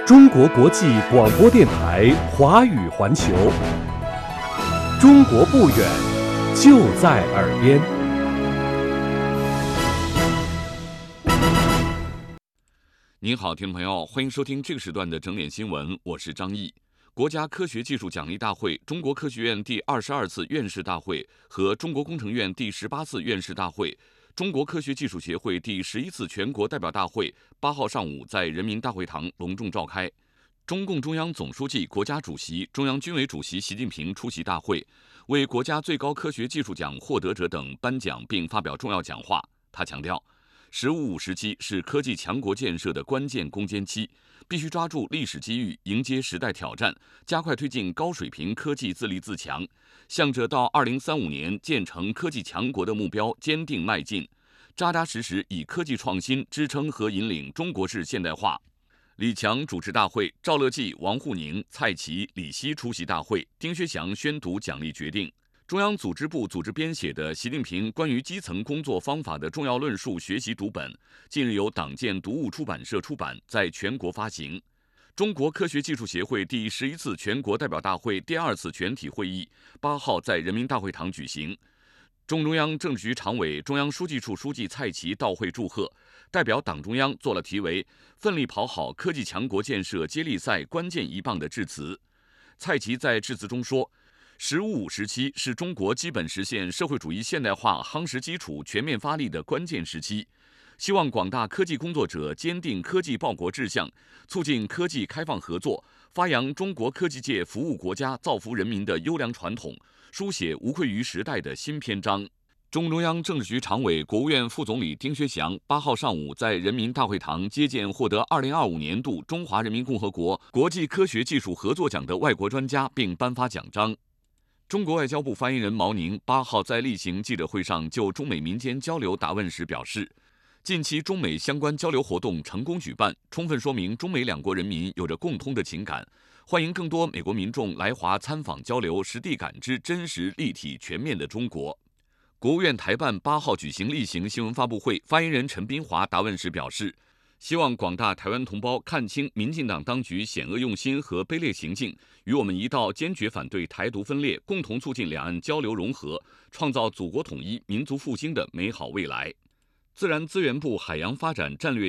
中国国际广播电台华语环球，中国不远，就在耳边。 您好，听众朋友，欢迎收听这个时段的整点新闻，我是张毅。国家科学技术奖励大会、中国科学院第22次院士大会和中国工程院第18次院士大会、中国科学技术协会第11次全国代表大会8号上午在人民大会堂隆重召开。中共中央总书记、国家主席、中央军委主席习近平出席大会，为国家最高科学技术奖获得者等颁奖并发表重要讲话。他强调，“15+5”时期是科技强国建设的关键攻坚期，必须抓住历史机遇，迎接时代挑战，加快推进高水平科技自立自强，向着到2035年建成科技强国的目标坚定迈进，扎扎实实以科技创新支撑和引领中国式现代化。李强主持大会，赵乐际、王沪宁、蔡奇、李希出席大会，丁薛祥宣读奖励决定。中央组织部组织编写的《习近平关于基层工作方法的重要论述》学习读本，近日由党建读物出版社出版，在全国发行。中国科学技术协会第11次全国代表大会第2次全体会议8号在人民大会堂举行。中央政治局常委、中央书记处书记蔡奇到会祝贺，代表党中央做了题为“奋力跑好科技强国建设接力赛关键一棒”的致辞。蔡奇在致辞中说，“15+5”时期是中国基本实现社会主义现代化夯实基础、全面发力的关键时期。希望广大科技工作者坚定科技报国志向，促进科技开放合作，发扬中国科技界服务国家、造福人民的优良传统，书写无愧于时代的新篇章。中共中央政治局常委、国务院副总理丁薛祥8号上午在人民大会堂接见获得2025年度中华人民共和国国际科学技术合作奖的外国专家，并颁发奖章。中国外交部发言人毛宁8号在例行记者会上就中美民间交流答问时表示，近期中美相关交流活动成功举办，充分说明中美两国人民有着共通的情感，欢迎更多美国民众来华参访交流，实地感知真实、立体、全面的中国。国务院台办8号举行例行新闻发布会，发言人陈斌华答问时表示，希望广大台湾同胞看清民进党当局险恶用心和卑劣行径，与我们一道坚决反对台独分裂，共同促进两岸交流融合，创造祖国统一、民族复兴的美好未来。自然资源部海洋发展战略